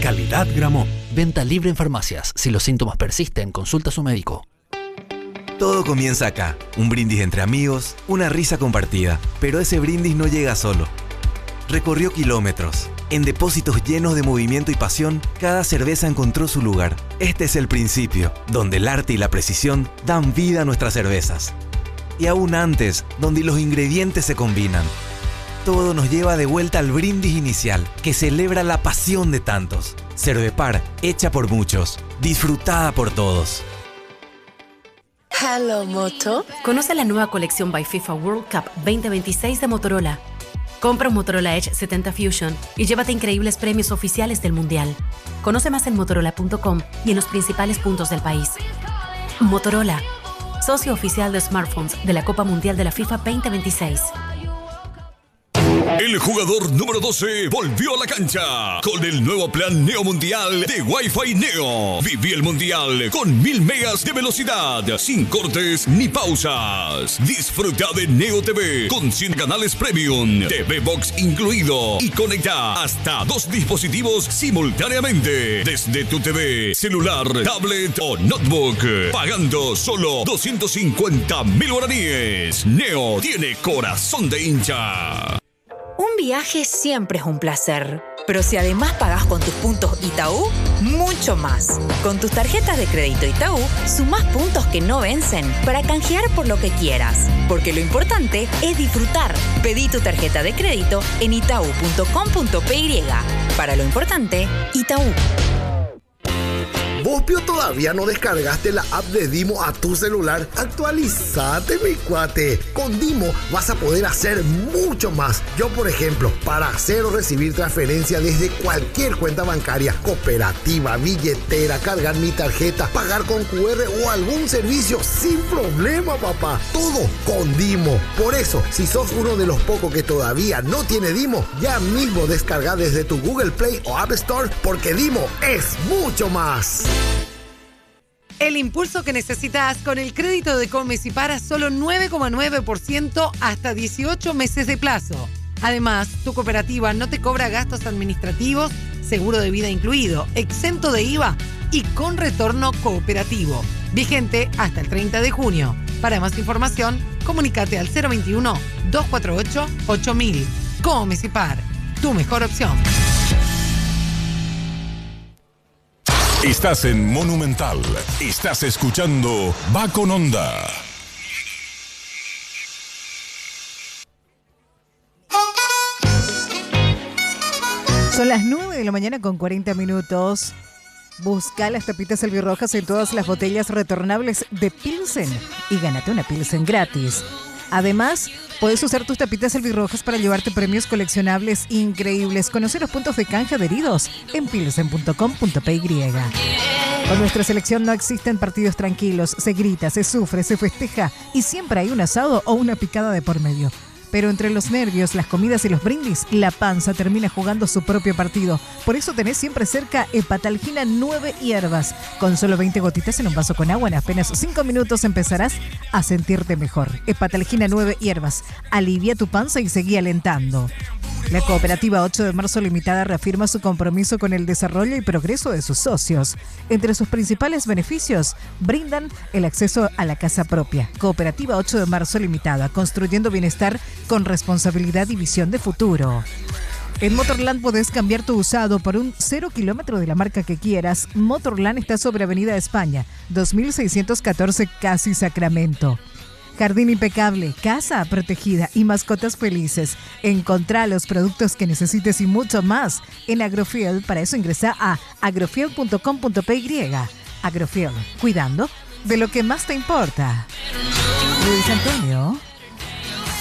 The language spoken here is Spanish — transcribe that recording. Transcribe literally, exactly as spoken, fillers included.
Calidad Gramont. Venta libre en farmacias. Si los síntomas persisten, consulta a su médico. Todo comienza acá, un brindis entre amigos, una risa compartida, pero ese brindis no llega solo. Recorrió kilómetros. En depósitos llenos de movimiento y pasión, cada cerveza encontró su lugar. Este es el principio, donde el arte y la precisión dan vida a nuestras cervezas. Y aún antes, donde los ingredientes se combinan. Todo nos lleva de vuelta al brindis inicial, que celebra la pasión de tantos. Cervepar, hecha por muchos, disfrutada por todos. Hello, Moto. Conoce la nueva colección by FIFA World Cup veinte veintiséis de Motorola. Compra un Motorola Edge setenta Fusion y llévate increíbles premios oficiales del Mundial. Conoce más en motorola punto com y en los principales puntos del país. Motorola, socio oficial de smartphones de la Copa Mundial de la FIFA veinte veintiséis. El jugador número doce volvió a la cancha con el nuevo plan Neo Mundial de Wi-Fi Neo. Viví el Mundial con mil megas de velocidad, sin cortes ni pausas. Disfruta de Neo T V con cien canales premium, T V Box incluido y conecta hasta dos dispositivos simultáneamente desde tu T V, celular, tablet o notebook, pagando solo doscientos cincuenta mil guaraníes. Neo tiene corazón de hincha. Un viaje siempre es un placer, pero si además pagás con tus puntos Itaú, mucho más. Con tus tarjetas de crédito Itaú, sumás puntos que no vencen para canjear por lo que quieras. Porque lo importante es disfrutar. Pedí tu tarjeta de crédito en itaú punto com punto pe y. Para lo importante, Itaú. ¿Vos, Pio, todavía no descargaste la app de Dimo a tu celular? Actualizate, mi cuate. Con Dimo vas a poder hacer mucho más. Yo, por ejemplo, para hacer o recibir transferencia desde cualquier cuenta bancaria, cooperativa, billetera, cargar mi tarjeta, pagar con cu erre o algún servicio sin problema, papá. Todo con Dimo. Por eso, si sos uno de los pocos que todavía no tiene Dimo, ya mismo descarga desde tu Google Play o App Store, porque Dimo es mucho más. El impulso que necesitas con el crédito de Comecipar a solo nueve coma nueve por ciento hasta dieciocho meses de plazo. Además, tu cooperativa no te cobra gastos administrativos, seguro de vida incluido, exento de I V A y con retorno cooperativo. Vigente hasta el treinta de junio. Para más información, comunícate al cero veintiuno, doscientos cuarenta y ocho, ocho mil. Comecipar, tu mejor opción. Estás en Monumental. Estás escuchando Va con Onda. Son las nueve de la mañana con cuarenta minutos. Busca las tapitas albirrojas en todas las botellas retornables de Pilsen y gánate una Pilsen gratis. Además, puedes usar tus tapitas albirrojas para llevarte premios coleccionables increíbles. Conoce los puntos de canje adheridos en pilsen punto com punto pe y. Con nuestra selección no existen partidos tranquilos. Se grita, se sufre, se festeja y siempre hay un asado o una picada de por medio. Pero entre los nervios, las comidas y los brindis, la panza termina jugando su propio partido. Por eso tenés siempre cerca Hepatalgina nueve hierbas. Con solo veinte gotitas en un vaso con agua, en apenas cinco minutos empezarás a sentirte mejor. Hepatalgina nueve hierbas. Alivia tu panza y seguí alentando. La cooperativa ocho de marzo Limitada reafirma su compromiso con el desarrollo y progreso de sus socios. Entre sus principales beneficios, brindan el acceso a la casa propia. Cooperativa ocho de marzo Limitada, construyendo bienestar con responsabilidad y visión de futuro. En Motorland podés cambiar tu usado por un cero kilómetro de la marca que quieras. Motorland está sobre Avenida España, dos mil seiscientos catorce, Casi Sacramento. Jardín impecable, casa protegida y mascotas felices. Encontrá los productos que necesites y mucho más en Agrofield. Para eso ingresa a agrofield punto com punto pe y. Agrofield, cuidando de lo que más te importa. Luis Antonio.